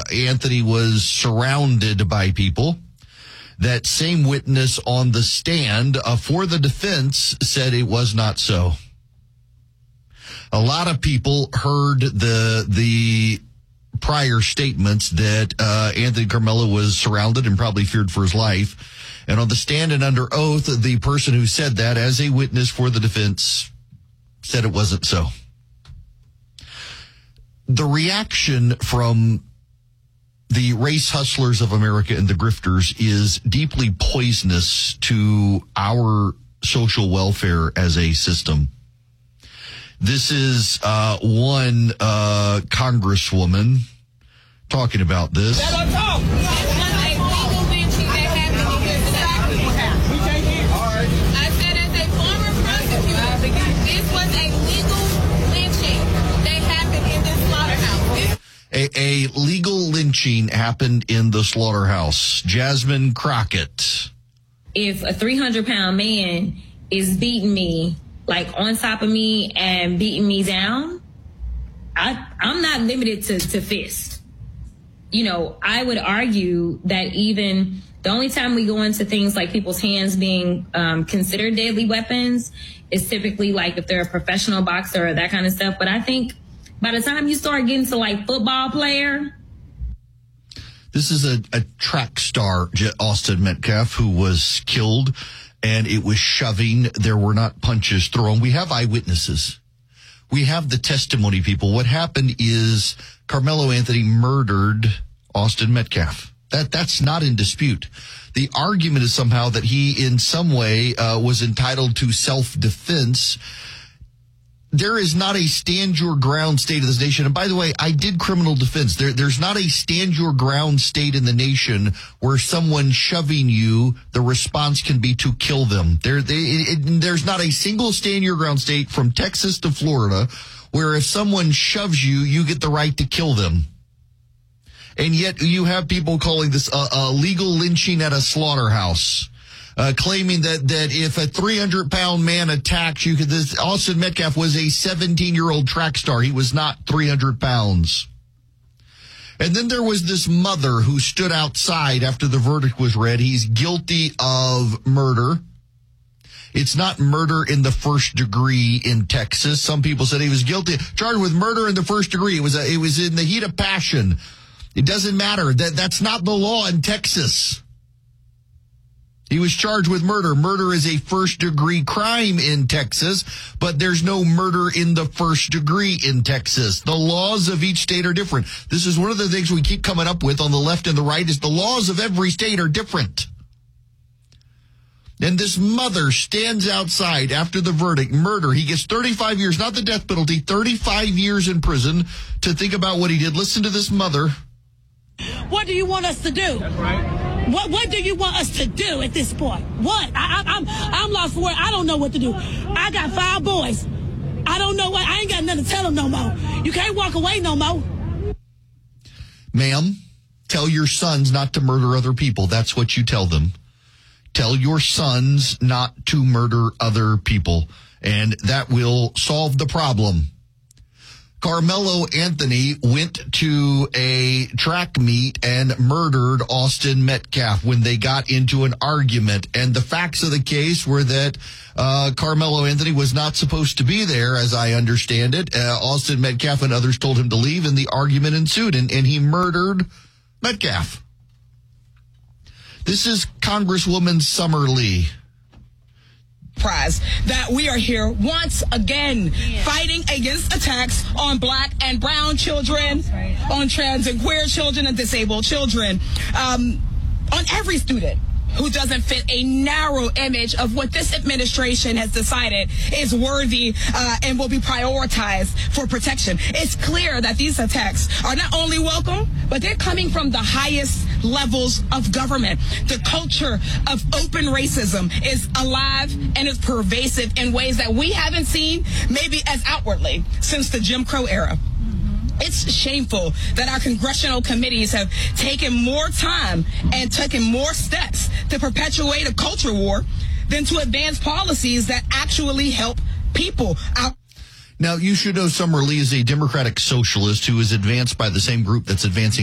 Anthony was surrounded by people. That same witness on the stand for the defense said it was not so. A lot of people heard the prior statements that Anthony Carmelo was surrounded and probably feared for his life. And on the stand and under oath, the person who said that as a witness for the defense said it wasn't so. The reaction from the race hustlers of America and the grifters is deeply poisonous to our social welfare as a system. This is one congresswoman talking about this. A legal lynching happened in the slaughterhouse. Jasmine Crockett. If a 300-pound man is beating me, like on top of me and beating me down, I'm not limited to fists. You know, I would argue that even the only time we go into things like people's hands being considered deadly weapons is typically like if they're a professional boxer or that kind of stuff. But I think by the time you start getting to like football player. This is a track star, Austin Metcalf, who was killed, and it was shoving. There were not punches thrown. We have eyewitnesses. We have the testimony people. What happened is Carmelo Anthony murdered Austin Metcalf. That's not in dispute. The argument is somehow that he in some way was entitled to self-defense. There is not a stand your ground state of this nation. And by the way, I did criminal defense. There's not a stand your ground state in the nation where someone shoving you, the response can be to kill them. There's not a single stand your ground state from Texas to Florida where if someone shoves you, you get the right to kill them. And yet you have people calling this a legal lynching at a slaughterhouse. Claiming that if a 300-pound man attacks you, this Austin Metcalf was a 17-year-old track star. He was not 300 pounds. And then there was this mother who stood outside after the verdict was read. He's guilty of murder. It's not murder in the first degree in Texas. Some people said he was guilty, charged with murder in the first degree. It was in the heat of passion. It doesn't matter. That's not the law in Texas. He was charged with murder. Murder is a first-degree crime in Texas, but there's no murder in the first degree in Texas. The laws of each state are different. This is one of the things we keep coming up with on the left and the right is the laws of every state are different. And this mother stands outside after the verdict, murder. He gets 35 years, not the death penalty, 35 years in prison to think about what he did. Listen to this mother. What do you want us to do? That's right. What do you want us to do at this point? What? I'm lost for words. I don't know what to do. I got 5 boys. I don't know what. I ain't got nothing to tell them no more. You can't walk away no more. Ma'am, tell your sons not to murder other people. That's what you tell them. Tell your sons not to murder other people, and that will solve the problem. Carmelo Anthony went to a track meet and murdered Austin Metcalf when they got into an argument. And the facts of the case were that Carmelo Anthony was not supposed to be there, as I understand it. Austin Metcalf and others told him to leave, and the argument ensued, and he murdered Metcalf. This is Congresswoman Summer Lee. Prize that we are here once again fighting against attacks on Black and brown children, on trans and queer children and disabled children, on every student who doesn't fit a narrow image of what this administration has decided is worthy and will be prioritized for protection. It's clear that these attacks are not only welcome, but they're coming from the highest levels of government. The culture of open racism is alive and is pervasive in ways that we haven't seen maybe as outwardly since the Jim Crow era. It's shameful that our congressional committees have taken more time and taken more steps to perpetuate a culture war than to advance policies that actually help people out. Now, you should know Summer Lee is a Democratic socialist who is advanced by the same group that's advancing